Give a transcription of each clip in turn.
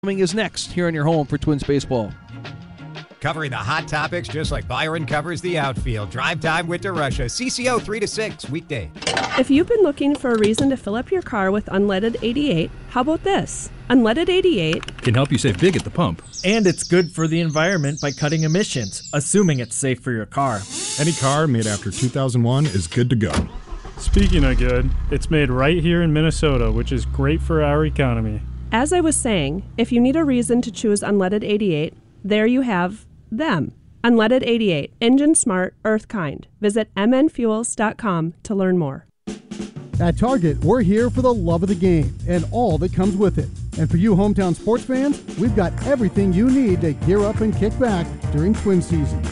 Is next here on your home for Twins baseball. Covering the hot topics just like Byron covers the outfield. Drive Time with DeRusha. CCO 3 to 6 weekday. If you've been looking for a reason to fill up your car with Unleaded 88, how about this? Unleaded 88 can help you save big at the pump. And it's good for the environment by cutting emissions, assuming it's safe for your car. Any car made after 2001 is good to go. Speaking of good, it's made right here in Minnesota, which is great for our economy. As I was saying, if you need a reason to choose Unleaded 88, there you have them. Unleaded 88, engine smart, earth kind. Visit mnfuels.com to learn more. At Target, we're here for the love of the game and all that comes with it. And for you hometown sports fans, we've got everything you need to gear up and kick back during Twin season.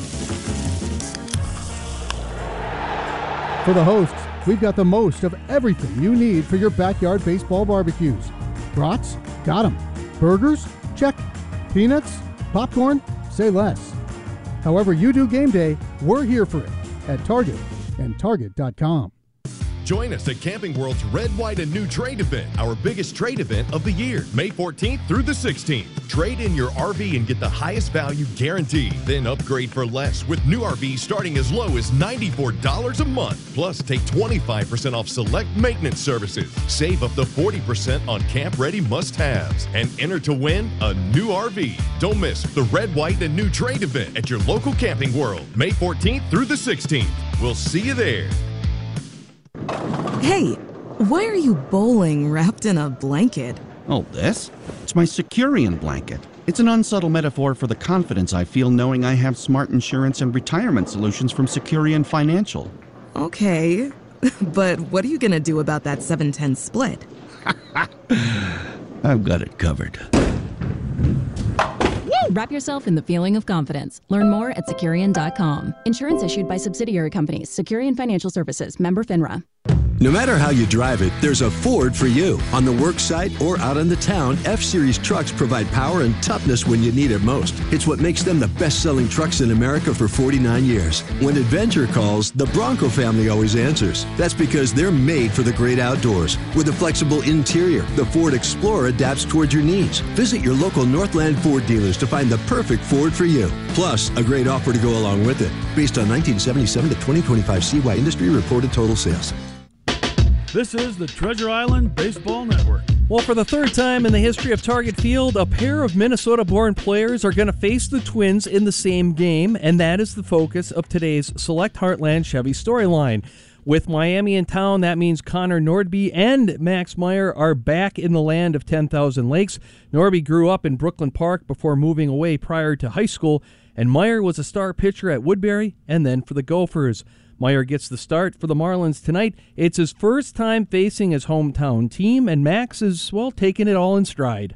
For the hosts, we've got the most of everything you need for your backyard baseball barbecues. Brats? Got 'em. Burgers? Check. Peanuts? Popcorn? Say less. However you do game day, we're here for it at Target and Target.com. Join us at Camping World's Red, White, and New Trade event, our biggest trade event of the year, May 14th through the 16th. Trade in your RV and get the highest value guaranteed. Then upgrade for less with new RVs starting as low as $94 a month. Plus, take 25% off select maintenance services. Save up to 40% on camp-ready must-haves. And enter to win a new RV. Don't miss the Red, White, and New Trade event at your local Camping World, May 14th through the 16th. We'll see you there. Hey, why are you bowling wrapped in a blanket? Oh, this? It's my Securian blanket. It's an unsubtle metaphor for the confidence I feel knowing I have smart insurance and retirement solutions from Securian Financial. Okay, but what are you going to do about that 7-10 split? I've got it covered. Wrap yourself in the feeling of confidence. Learn more at Securian.com. Insurance issued by subsidiary companies. Securian Financial Services. Member FINRA. No matter how you drive it, there's a Ford for you. On the work site or out in the town, F-Series trucks provide power and toughness when you need it most. It's what makes them the best-selling trucks in America for 49 years. When adventure calls, the Bronco family always answers. That's because they're made for the great outdoors. With a flexible interior, the Ford Explorer adapts towards your needs. Visit your local Northland Ford dealers to find the perfect Ford for you. Plus, a great offer to go along with it. Based on 1977 to 2025 CY industry reported total sales. This is the Treasure Island Baseball Network. Well, for the third time in the history of Target Field, a pair of Minnesota-born players are going to face the Twins in the same game, and that is the focus of today's Select Heartland Chevy storyline. With Miami in town, that means Connor Nordby and Max Meyer are back in the land of 10,000 lakes. Nordby grew up in Brooklyn Park before moving away prior to high school, and Meyer was a star pitcher at Woodbury and then for the Gophers. Meyer gets the start for the Marlins tonight. It's his first time facing his hometown team, and Max is, well, taking it all in stride.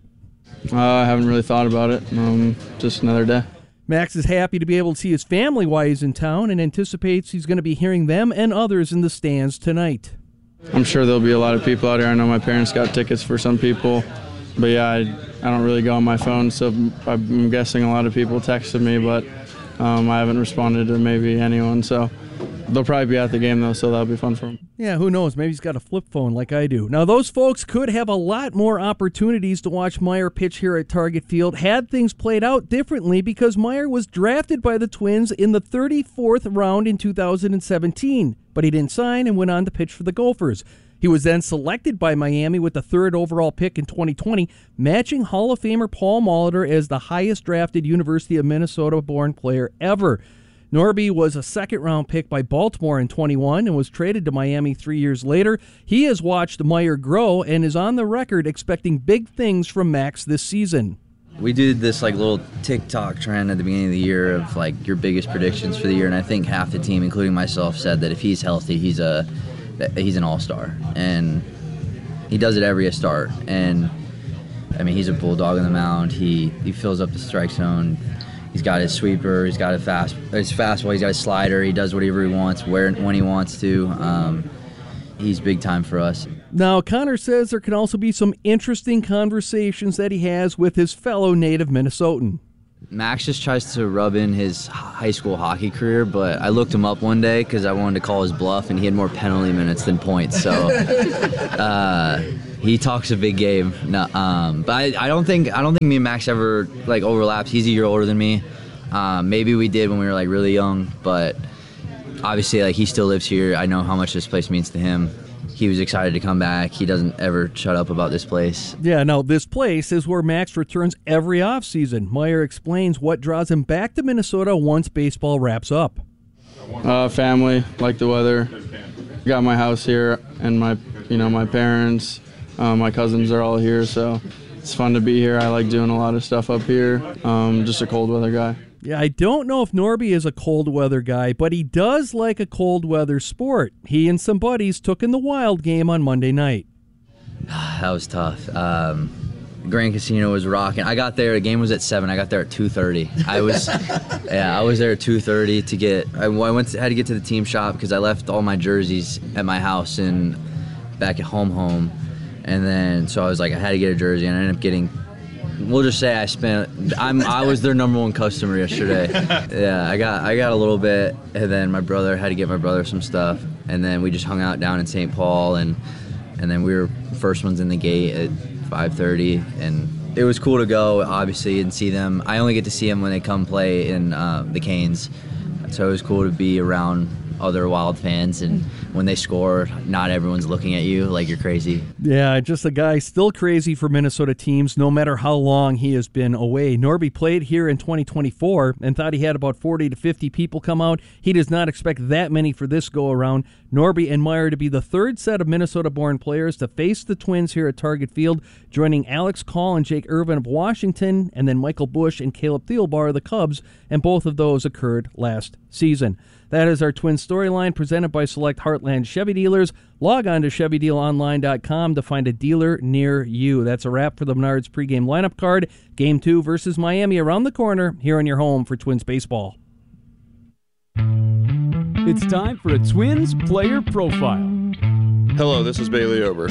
I haven't really thought about it. Just another day. Max is happy to be able to see his family while he's in town and anticipates he's going to be hearing them and others in the stands tonight. I'm sure there'll be a lot of people out here. I know my parents got tickets for some people. But, yeah, I don't really go on my phone, so I'm guessing a lot of people texted me, but I haven't responded to maybe anyone, so... They'll probably be at the game, though, so that'll be fun for them. Yeah, who knows? Maybe he's got a flip phone like I do. Now, those folks could have a lot more opportunities to watch Meyer pitch here at Target Field had things played out differently, because Meyer was drafted by the Twins in the 34th round in 2017, but he didn't sign and went on to pitch for the Gophers. He was then selected by Miami with the 3rd overall pick in 2020, matching Hall of Famer Paul Molitor as the highest drafted University of Minnesota-born player ever. Norby was a 2nd-round pick by Baltimore in 21 and was traded to Miami 3 years later. He has watched Meyer grow and is on the record expecting big things from Max this season. We did this little TikTok trend at the beginning of the year of your biggest predictions for the year, and I think half the team, including myself, said that if he's healthy, he's an all-star, and he does it every start. And I mean, he's a bulldog on the mound. He fills up the strike zone. He's got his sweeper. He's got his fastball. He's got his slider. He does whatever he wants, when he wants to. He's big time for us. Now, Connor says there can also be some interesting conversations that he has with his fellow native Minnesotan. Max just tries to rub in his high school hockey career, but I looked him up one day because I wanted to call his bluff, and he had more penalty minutes than points. So he talks a big game. No, but I don't think me and Max ever like overlapped. He's a year older than me. Maybe we did when we were like really young, but obviously like he still lives here. I know how much this place means to him. He was excited to come back. He doesn't ever shut up about this place. Yeah, now this place is where Max returns every offseason. Meyer explains what draws him back to Minnesota once baseball wraps up. Family, like the weather. Got my house here, and my parents, my cousins are all here, so it's fun to be here. I like doing a lot of stuff up here. Just a cold weather guy. Yeah, I don't know if Norby is a cold weather guy, but he does like a cold weather sport. He and some buddies took in the Wild game on Monday night. That was tough. Grand Casino was rocking. I got there. The game was at 7. I got there at 2:30. I was there at 2:30 to get. Had to get to the team shop because I left all my jerseys at my house and back at home, and then so I was like I had to get a jersey, and I ended up getting. We'll just say I was their number one customer yesterday. Yeah, I got a little bit, and then my brother had to get my brother some stuff, and then we just hung out down in St. Paul, and then we were first ones in the gate at 5:30, and it was cool to go obviously and see them. I only get to see them when they come play in the Canes, so it was cool to be around other Wild fans, and when they score, not everyone's looking at you like you're crazy. Yeah, just a guy still crazy for Minnesota teams, no matter how long he has been away. Norby played here in 2024 and thought he had about 40 to 50 people come out. He does not expect that many for this go-around. Norby and Meyer to be the third set of Minnesota-born players to face the Twins here at Target Field, joining Alex Call and Jake Irvin of Washington, and then Michael Busch and Caleb Thielbar of the Cubs, and both of those occurred last season. That is our Twins storyline presented by Select Heartland Chevy Dealers. Log on to ChevyDealOnline.com to find a dealer near you. That's a wrap for the Menards pregame lineup card. Game 2 versus Miami around the corner here on your home for Twins baseball. It's time for a Twins player profile. Hello, this is Bailey Ober.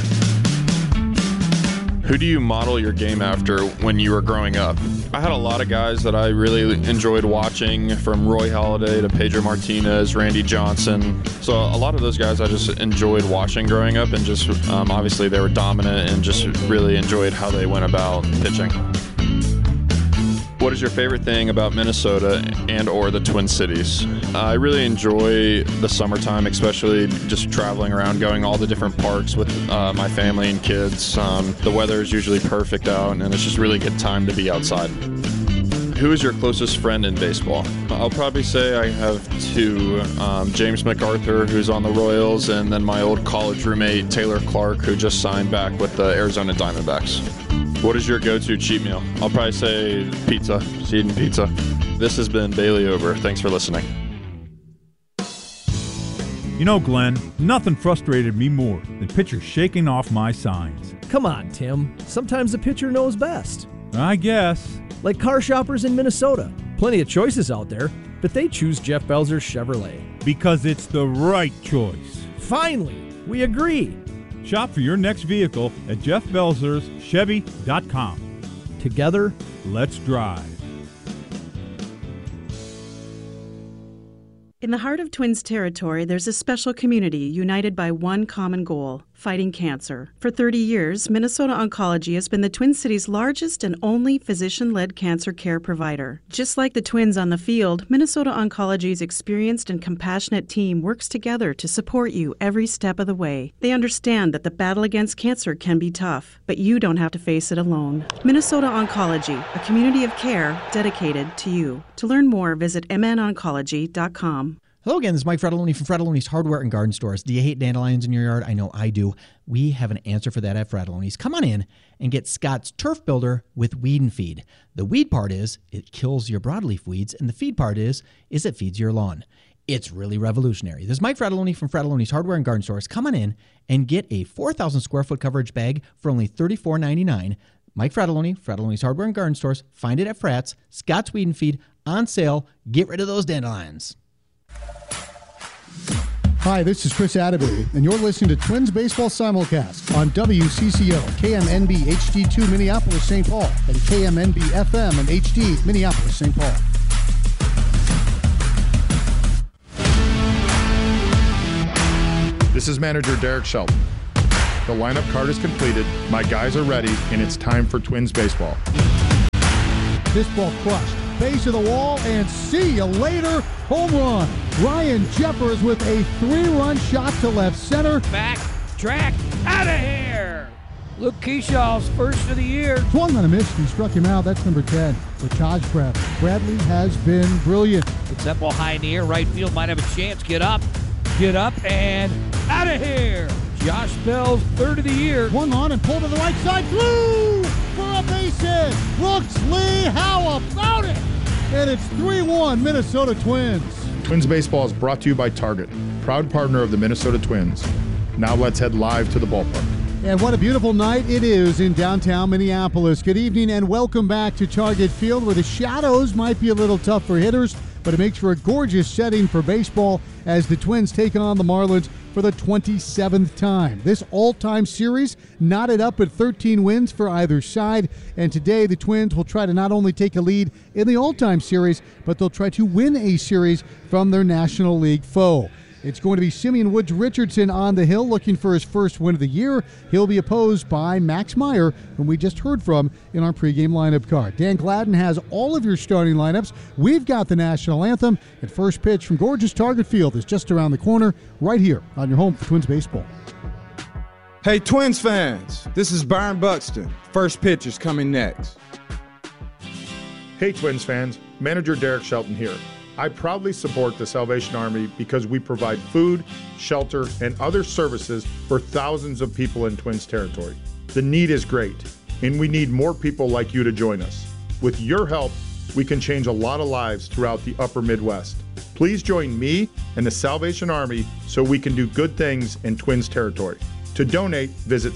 Who do you model your game after when you were growing up? I had a lot of guys that I really enjoyed watching, from Roy Halladay to Pedro Martinez, Randy Johnson. So a lot of those guys I just enjoyed watching growing up, and just obviously they were dominant, and just really enjoyed how they went about pitching. What is your favorite thing about Minnesota and or the Twin Cities? I really enjoy the summertime, especially just traveling around, going all the different parks with my family and kids. The weather is usually perfect out, and it's just really good time to be outside. Who is your closest friend in baseball? I'll probably say I have two. James MacArthur, who's on the Royals, and then my old college roommate, Taylor Clark, who just signed back with the Arizona Diamondbacks. What is your go-to cheat meal? I'll probably say pizza, Seedon Pizza. This has been Bailey Ober. Thanks for listening. You know, Glenn, nothing frustrated me more than pitchers shaking off my signs. Come on, Tim. Sometimes the pitcher knows best. I guess. Like car shoppers in Minnesota. Plenty of choices out there, but they choose Jeff Belzer's Chevrolet. Because it's the right choice. Finally, we agree. Shop for your next vehicle at Jeff Belzer's Chevy.com. Together, let's drive. In the heart of Twins territory, there's a special community united by one common goal, fighting cancer. For 30 years, Minnesota Oncology has been the Twin Cities' largest and only physician-led cancer care provider. Just like the Twins on the field, Minnesota Oncology's experienced and compassionate team works together to support you every step of the way. They understand that the battle against cancer can be tough, but you don't have to face it alone. Minnesota Oncology, a community of care dedicated to you. To learn more, visit mnoncology.com. Hello again, this is Mike Fratelloni from Fratelloni's Hardware and Garden Stores. Do you hate dandelions in your yard? I know I do. We have an answer for that at Fratelloni's. Come on in and get Scott's Turf Builder with Weed and Feed. The weed part is it kills your broadleaf weeds, and the feed part is it feeds your lawn. It's really revolutionary. This is Mike Fratelloni from Fratelloni's Hardware and Garden Stores. Come on in and get a 4,000 square foot coverage bag for only $34.99. Mike Fratelloni, Fratelloni's Hardware and Garden Stores. Find it at Frats. Scott's Weed and Feed on sale. Get rid of those dandelions. Hi, this is Chris Atterbury, and you're listening to Twins Baseball Simulcast on WCCO, KMNB HD2 Minneapolis, St. Paul, and KMNB FM and HD Minneapolis, St. Paul. This is manager Derek Shelton. The lineup card is completed, my guys are ready, and it's time for Twins baseball. This ball crushed. Base of the wall, and see you later. Home run. Ryan Jeffers with a 3-run shot to left center. Back, track, out of here. Luke Keeshaw's first of the year. Swung on a miss. He struck him out. That's number 10 for Taj Bradley. Bradley has been brilliant. It's that ball high in the air. Right field might have a chance. Get up, and out of here. Josh Bell's third of the year. Swung on and pulled to the right side. Through for a base hit. Brooks Lee, how about it? And it's 3-1 Minnesota Twins. Twins baseball is brought to you by Target, proud partner of the Minnesota Twins. Now let's head live to the ballpark. And what a beautiful night it is in downtown Minneapolis. Good evening and welcome back to Target Field, where the shadows might be a little tough for hitters, but it makes for a gorgeous setting for baseball as the Twins take on the Marlins for the 27th time. This all-time series knotted up at 13 wins for either side, and today the Twins will try to not only take a lead in the all-time series, but they'll try to win a series from their National League foe. It's going to be Simeon Woods Richardson on the hill looking for his first win of the year. He'll be opposed by Max Meyer, whom we just heard from in our pregame lineup card. Dan Gladden has all of your starting lineups. We've got the national anthem, and first pitch from gorgeous Target Field is just around the corner, right here on your home for Twins baseball. Hey, Twins fans, this is Byron Buxton. First pitch is coming next. Hey, Twins fans, manager Derek Shelton here. I proudly support the Salvation Army because we provide food, shelter, and other services for thousands of people in Twins territory. The need is great, and we need more people like you to join us. With your help, we can change a lot of lives throughout the upper Midwest. Please join me and the Salvation Army so we can do good things in Twins territory. To donate, visit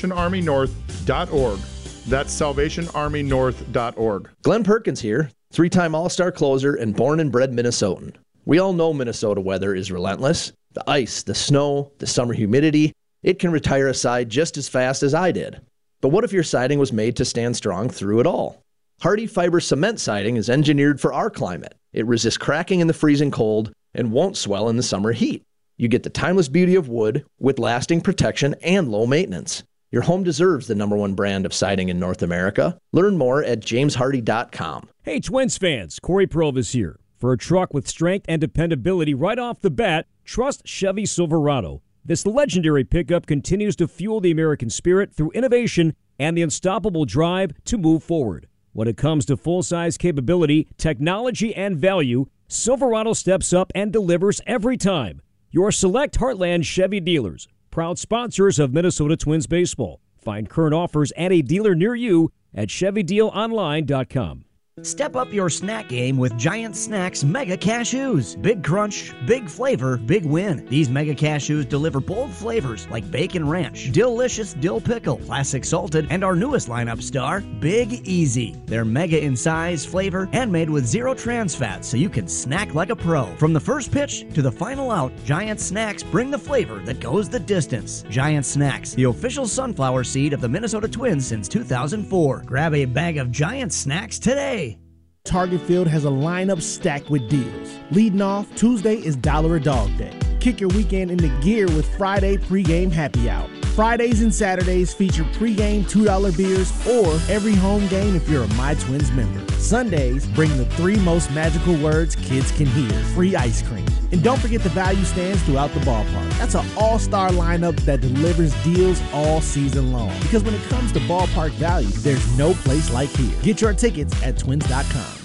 salvationarmynorth.org. That's salvationarmynorth.org. Glenn Perkins here, 3-time All-Star closer and born and bred Minnesotan. We all know Minnesota weather is relentless. The ice, the snow, the summer humidity, it can retire a side just as fast as I did. But what if your siding was made to stand strong through it all? Hardy Fiber Cement Siding is engineered for our climate. It resists cracking in the freezing cold and won't swell in the summer heat. You get the timeless beauty of wood with lasting protection and low maintenance. Your home deserves the #1 brand of siding in North America. Learn more at jameshardy.com. Hey, Twins fans, Corey Provis here. For a truck with strength and dependability right off the bat, trust Chevy Silverado. This legendary pickup continues to fuel the American spirit through innovation and the unstoppable drive to move forward. When it comes to full-size capability, technology, and value, Silverado steps up and delivers every time. Your select Heartland Chevy dealers, proud sponsors of Minnesota Twins baseball. Find current offers and a dealer near you at ChevyDealOnline.com. Step up your snack game with Giant Snacks Mega Cashews. Big crunch, big flavor, big win. These Mega Cashews deliver bold flavors like bacon ranch, delicious dill pickle, classic salted, and our newest lineup star, Big Easy. They're mega in size, flavor, and made with 0 trans fats so you can snack like a pro. From the first pitch to the final out, Giant Snacks bring the flavor that goes the distance. Giant Snacks, the official sunflower seed of the Minnesota Twins since 2004. Grab a bag of Giant Snacks today. Target Field has a lineup stacked with deals. Leading off, Tuesday is $1 a Dog Day. Kick your weekend into gear with Friday pregame happy hour. Fridays and Saturdays feature pregame $2 beers or every home game if you're a My Twins member. Sundays bring the 3 most magical words kids can hear: free ice cream. And don't forget the value stands throughout the ballpark. That's an all-star lineup that delivers deals all season long. Because when it comes to ballpark value, there's no place like here. Get your tickets at twins.com.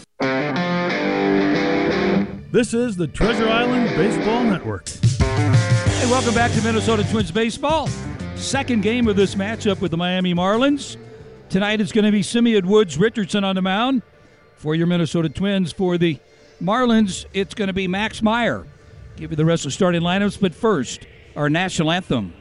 This is the Treasure Island Baseball Network. Hey, welcome back to Minnesota Twins baseball. Second game of this matchup with the Miami Marlins. Tonight it's going to be Simeon Woods Richardson on the mound for your Minnesota Twins. For the Marlins, it's going to be Max Meyer. Give you the rest of the starting lineups, but first, our national anthem.